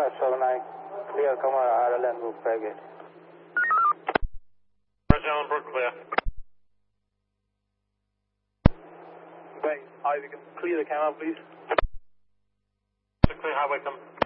Express 79, clear, come on, Allenbrook, Fairgate. Allenbrook, clear. Right, we can clear the camera, please. Clear highway, come.